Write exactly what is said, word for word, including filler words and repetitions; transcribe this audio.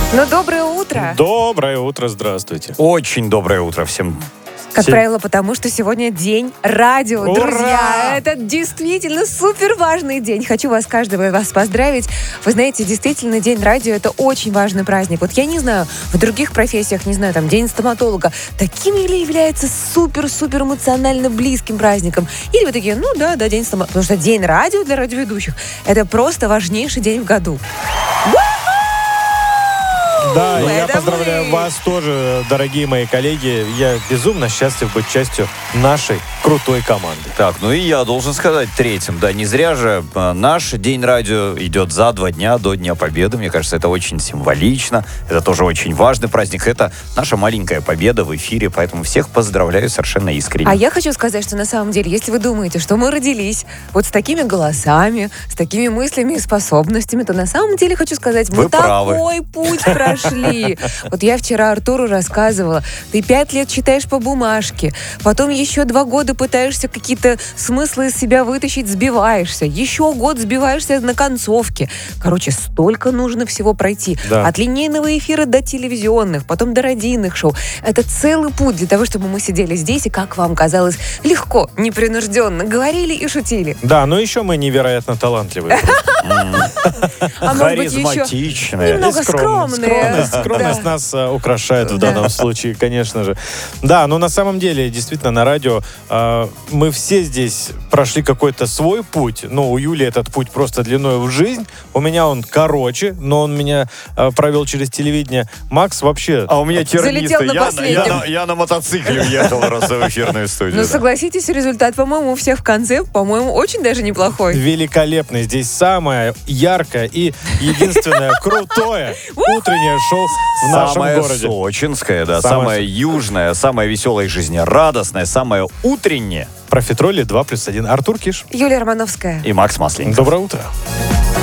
Ну, доброе утро. Доброе утро, здравствуйте. Очень доброе утро всем. Как Всем- правило, потому что сегодня день радио, Ура! друзья. Это действительно супер важный день. Хочу вас, каждого вас поздравить. Вы знаете, действительно, день радио — это очень важный праздник. Вот я не знаю, в других профессиях, не знаю, там, день стоматолога, таким или является супер-супер эмоционально близким праздником. Или вы такие, ну да, да, день стоматолога. Потому что день радио для радиоведущих — это просто важнейший день в году. Да, и я Это поздравляю мы. вас тоже, дорогие мои коллеги. Я безумно счастлив быть частью нашей крутой команды. Так, ну и я должен сказать третьим. Да, не зря же э, наш День радио идет за два дня до Дня Победы. Мне кажется, это очень символично. Это тоже очень важный праздник. Это наша маленькая победа в эфире. Поэтому всех поздравляю совершенно искренне. А я хочу сказать, что на самом деле, если вы думаете, что мы родились вот с такими голосами, с такими мыслями и способностями, то на самом деле хочу сказать, мы Вы правы. такой путь прошли. Вот я вчера Артуру рассказывала, ты пять лет читаешь по бумажке, потом еще два года пытаешься какие-то смыслы из себя вытащить, сбиваешься, еще год сбиваешься на концовке. Короче, столько нужно всего пройти. Да. От линейного эфира до телевизионных, потом до радийных шоу. Это целый путь для того, чтобы мы сидели здесь и, как вам казалось, легко, непринужденно говорили и шутили. Да, но еще мы невероятно талантливые. А может быть, еще Харизматичная. немного И скромность. скромные. Скромность, скромность Да. нас э, украшает в Да. данном случае, конечно же. Да, но на самом деле, действительно, на радио э, мы все здесь прошли какой-то свой путь. Ну, у Юли этот путь просто длиной в жизнь. У меня он короче, но он меня э, провел через телевидение. Макс вообще... А у меня Залетел тернисты. на Я, последнем. я на, я на мотоцикле уехал раз в эфирную студию. Ну, да. согласитесь, результат, по-моему, у всех в конце, по-моему, очень даже неплохой. Великолепный. Здесь самое яркое и единственное крутое утреннее шоу в нашем Самое городе. сочинское, да, Самое самое со- южное, самое веселое и жизнерадостное, самое утреннее. Профитроли два плюс один. Артур Киш. Юлия Романовская. И Макс Масленников. Доброе утро.